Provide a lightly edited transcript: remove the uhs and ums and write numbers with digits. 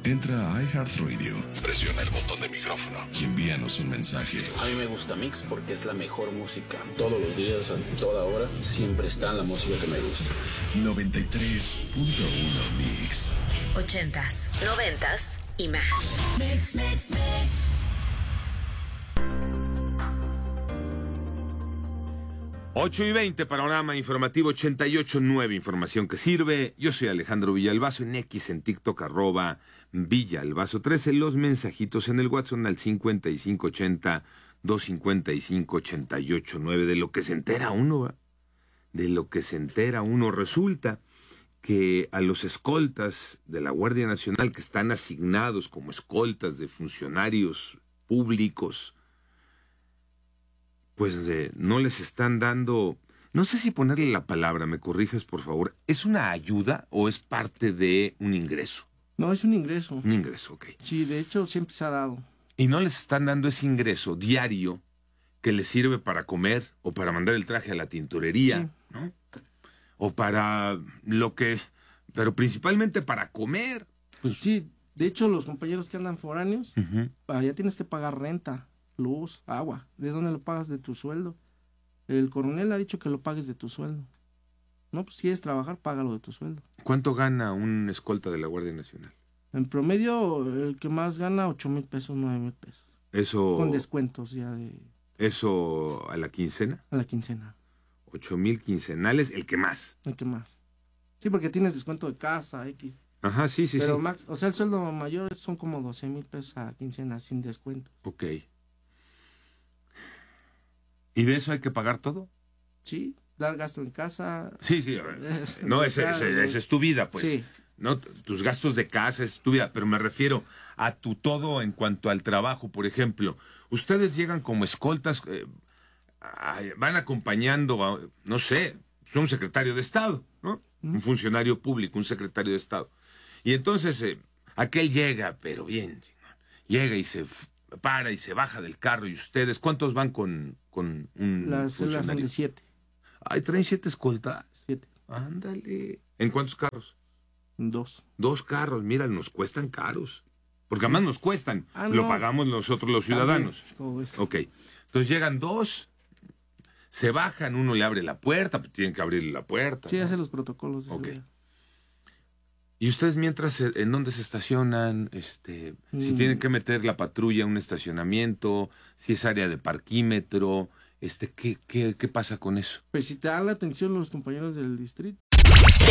Entra a iHeartRadio, presiona el botón de micrófono y envíanos un mensaje. A mí me gusta Mix porque es la mejor música. Todos los días, a toda hora, siempre está la música que me gusta. 93.1 Mix. 80s, 90s y más. Mix, mix, mix. Ocho y 20, panorama informativo 88.9, información que sirve. Yo soy Alejandro Villalbazo, en X, en TikTok, @Villalbazo13. Los mensajitos en el WhatsApp al 5580-255-88.9. De lo que se entera uno, ¿va? De lo que se entera uno. Resulta que a los escoltas de la Guardia Nacional, que están asignados como escoltas de funcionarios públicos, pues no les están dando, no sé si ponerle la palabra, me corriges por favor, ¿es una ayuda o es parte de un ingreso? No, es un ingreso. Un ingreso, ok. Sí, de hecho siempre se ha dado. Y no les están dando ese ingreso diario que les sirve para comer o para mandar el traje a la tintorería, sí, ¿no? O para lo que, pero principalmente para comer. Pues sí, de hecho los compañeros que andan foráneos, ya tienes que pagar renta, luz, agua. ¿De dónde lo pagas? De tu sueldo. El coronel ha dicho que lo pagues de tu sueldo. No, pues si quieres trabajar, págalo de tu sueldo. ¿Cuánto gana un escolta de la Guardia Nacional? En promedio, el que más gana, 8,000 pesos, 9,000 pesos. Eso... Con descuentos ya de... ¿Eso a la quincena? A la quincena. 8,000 quincenales, el que más. El que más. Sí, porque tienes descuento de casa, X. Ajá, sí, sí, pero sí. Max, o sea, el sueldo mayor son como 12,000 pesos a la quincena, sin descuento. Ok. ¿Y de eso hay que pagar todo? Sí, dar gasto en casa. Sí, sí, no, esa es tu vida, pues. Sí. No, tus gastos de casa es tu vida, pero me refiero a tu todo en cuanto al trabajo, por ejemplo. Ustedes llegan como escoltas, van acompañando a, no sé, un secretario de Estado, ¿no? Un funcionario público, un secretario de Estado. Y entonces, aquel llega, pero bien, llega y se para y se baja del carro. Y ustedes, ¿cuántos van con un Las celdas son de 7. Ay, ¿traen 7 escoltas? 7. Ándale. ¿En cuántos carros? 2. 2 carros, mira, nos cuestan caros. Porque además nos cuestan. No. Lo pagamos nosotros los ciudadanos. Todo eso. Ok. Entonces llegan 2, se bajan, uno le abre la puerta, pues tienen que abrirle la puerta. Sí, ¿no? hace los protocolos de Ok. seguridad. ¿Y ustedes mientras en dónde se estacionan? Si tienen que meter la patrulla a un estacionamiento, si es área de parquímetro, ¿qué pasa con eso? Pues si te dan la atención los compañeros del distrito,